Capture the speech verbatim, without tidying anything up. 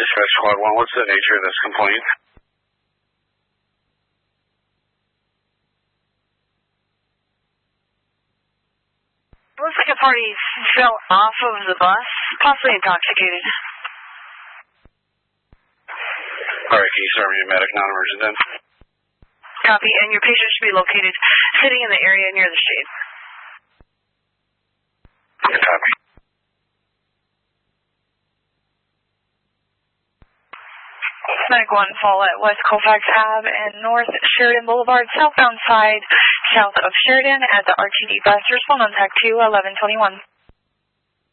Dispatch Squad one, what's the nature of this complaint? Looks like a party fell off of the bus, possibly intoxicated. Alright, can you start me a medic non-emergent then? Copy, and your patient should be located sitting in the area near the shade. Copy. Medic one, fall at West Colfax Ave and North Sheridan Boulevard, southbound side, south of Sheridan at the R T D bus. Respond on T A C two eleven twenty-one.